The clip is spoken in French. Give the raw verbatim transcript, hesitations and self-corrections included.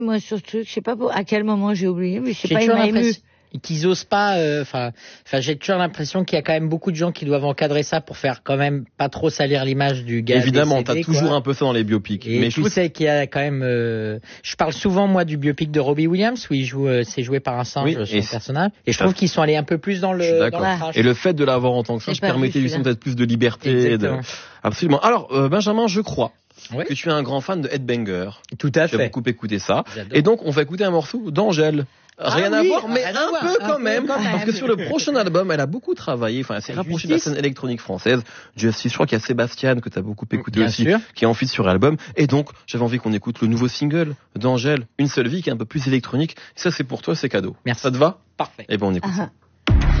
moi sur ce truc, je sais pas pour, à quel moment j'ai oublié, mais je sais J'ai pas, il toujours m'a ému. l'impression qu'ils osent pas. Enfin, enfin, j'ai toujours l'impression qu'il y a quand même beaucoup de gens qui doivent encadrer ça pour faire quand même pas trop salir l'image du gars. Évidemment, décédé, t'as toujours quoi. un peu ça dans les biopics. Et mais tu je trouve sais qu'il y a quand même. Euh, je parle souvent moi du biopic de Robbie Williams où il joue, euh, c'est joué par un singe Oui, son et personnage. Et je trouve qu'ils sont allés un peu plus dans Je suis le dans d'accord. la trash. Et le fait de l'avoir en tant que J'ai singe pas vu permettait lui celui-là. peut-être plus de liberté. Et de... Exactement. Absolument. Alors, euh, Benjamin, je crois Oui. que tu es un grand fan de Headbanger. Tout à Tu as fait. beaucoup écouté ça. J'adore. Et donc, on va écouter un morceau d'Angèle. Rien Ah à oui, voir, mais rien à un voir, peu un quand peu même. quand même. Parce que sur le prochain album, elle a beaucoup travaillé. Enfin, elle s'est C'est rapprochée de la justice. scène électronique française. Justice, je crois qu'il y a Sébastien que tu as beaucoup écouté Bien aussi, sûr. qui est en feat sur l'album. Et donc, j'avais envie qu'on écoute le nouveau single d'Angèle, Une seule vie, qui est un peu plus électronique. Ça, c'est pour toi, c'est cadeau. Merci. Ça te va? Parfait. Eh ben, on écoute Ah, ça. ah.